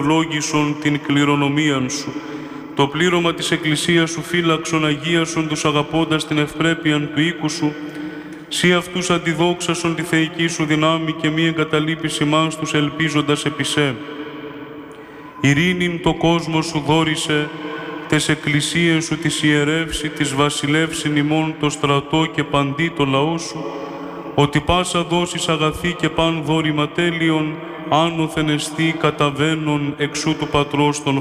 λόγισον την κληρονομίαν σου. Το πλήρωμα της Εκκλησίας σου φύλαξον, αγίασον τους αγαπώντας την ευπρέπειαν του οίκου σου. Σύ αυτούς αντιδόξασον τη θεϊκή σου δυνάμει και μη εγκαταλείπεις ημάς τους ελπίζοντας επί σε. Ειρήνην το κόσμο σου δόρισε, τες εκκλησίες σου της ιερεύσει, της βασιλεύσιν ημών το στρατό και παντί το λαό σου, ότι πάσα δόσεις αγαθή και παν δόρημα τέλειον, άνωθεν εστί καταβαίνον εξού του Πατρός των